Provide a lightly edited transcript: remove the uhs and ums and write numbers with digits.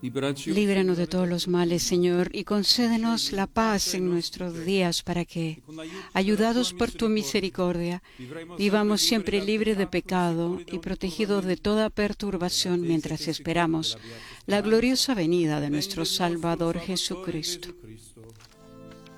Líbranos de todos los males, Señor, y concédenos la paz en nuestros días para que, ayudados por tu misericordia, vivamos siempre libres de pecado y protegidos de toda perturbación mientras esperamos la gloriosa venida de nuestro Salvador Jesucristo.